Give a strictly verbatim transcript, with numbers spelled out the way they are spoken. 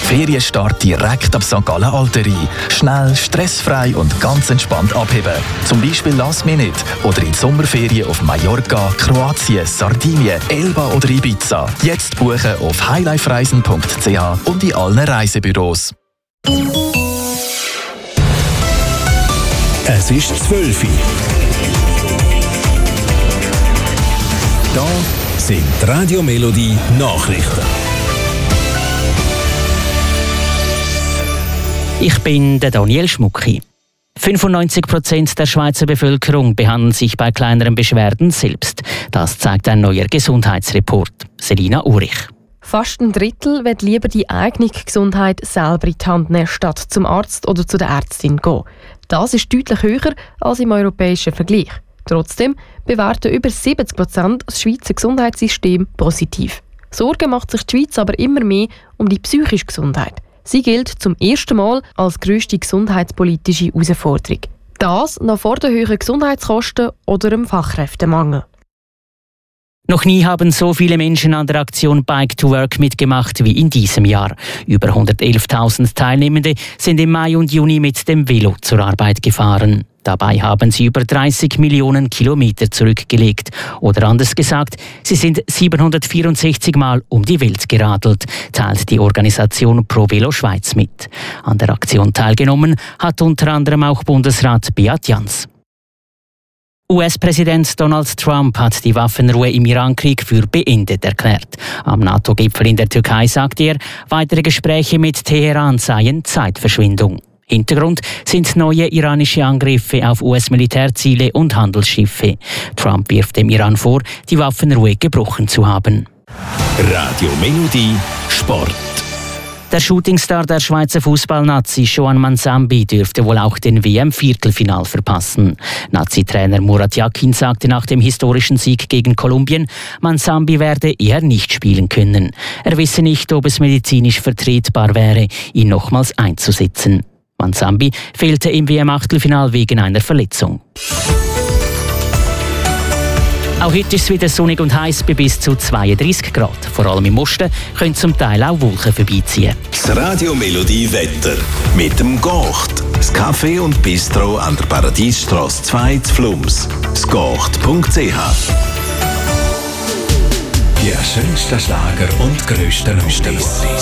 Ferienstart direkt ab Sankt Gallen Alterie. Schnell, stressfrei und ganz entspannt abheben. Zum Beispiel Last Minute oder in die Sommerferien auf Mallorca, Kroatien, Sardinien, Elba oder Ibiza. Jetzt buchen auf highlifereisen punkt c h und in allen Reisebüros. Es ist zwölf Uhr. Da sind die Radio Melodie Nachrichten. Ich bin der Daniel Schmucki. fünfundneunzig Prozent der Schweizer Bevölkerung behandeln sich bei kleineren Beschwerden selbst. Das zeigt ein neuer Gesundheitsreport. Selina Urich. Fast ein Drittel wird lieber die eigene Gesundheit selber in die Hand nehmen, statt zum Arzt oder zu der Ärztin gehen. Das ist deutlich höher als im europäischen Vergleich. Trotzdem bewerten über siebzig Prozent das Schweizer Gesundheitssystem positiv. Sorgen macht sich die Schweiz aber immer mehr um die psychische Gesundheit. Sie gilt zum ersten Mal als grösste gesundheitspolitische Herausforderung. Das noch vor den hohen Gesundheitskosten oder dem Fachkräftemangel. Noch nie haben so viele Menschen an der Aktion Bike to Work mitgemacht wie in diesem Jahr. Über hundertelftausend Teilnehmende sind im Mai und Juni mit dem Velo zur Arbeit gefahren. Dabei haben sie über dreißig Millionen Kilometer zurückgelegt. Oder anders gesagt, sie sind siebenhundertvierundsechzig Mal um die Welt geradelt, teilt die Organisation Pro Velo Schweiz mit. An der Aktion teilgenommen hat unter anderem auch Bundesrat Beat Jans. U S-Präsident Donald Trump hat die Waffenruhe im Irankrieg für beendet erklärt. Am NATO-Gipfel in der Türkei sagte er, weitere Gespräche mit Teheran seien Zeitverschwendung. Hintergrund sind neue iranische Angriffe auf U S-Militärziele und Handelsschiffe. Trump wirft dem Iran vor, die Waffenruhe gebrochen zu haben. Radio Melodie Sport. Der Shootingstar der Schweizer Fußballnazi Shoan Mansambi dürfte wohl auch den W M-Viertelfinal verpassen. Nazi-Trainer Murat Yakin sagte nach dem historischen Sieg gegen Kolumbien, Mansambi werde eher nicht spielen können. Er wisse nicht, ob es medizinisch vertretbar wäre, ihn nochmals einzusetzen. Mansambi fehlte im W M-Achtelfinal wegen einer Verletzung. Auch heute ist es wieder sonnig und heiß bei bis zu zweiunddreißig Grad. Vor allem im Osten können zum Teil auch Wolken vorbeiziehen. Das Radio Melodie Wetter mit dem Gocht. Das Café und Bistro an der Paradiesstrasse zwei zu Flums. das gocht punkt c h. Die schönsten Schlager und grössten Hits.